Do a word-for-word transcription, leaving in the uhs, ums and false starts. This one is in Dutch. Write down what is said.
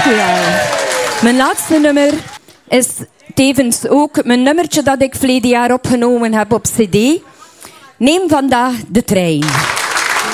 Dank u wel. Mijn laatste nummer is tevens ook mijn nummertje dat ik verleden jaar opgenomen heb op cd. Neem vandaag de trein.